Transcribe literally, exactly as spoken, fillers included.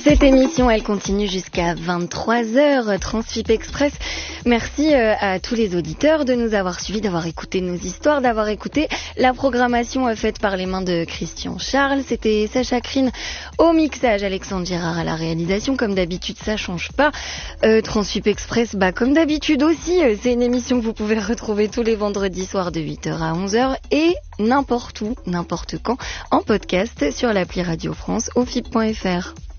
Cette émission, elle continue jusqu'à vingt-trois heures, Transfip Express. Merci à tous les auditeurs de nous avoir suivis, d'avoir écouté nos histoires, d'avoir écouté la programmation faite par les mains de Christian Charles. C'était Sacha Crine au mixage, Alexandre Girard à la réalisation. Comme d'habitude, ça change pas. Euh, Transfip Express, bah comme d'habitude aussi, c'est une émission que vous pouvez retrouver tous les vendredis soirs de huit heures à onze heures et n'importe où, n'importe quand, en podcast sur l'appli Radio France au F I P point F R.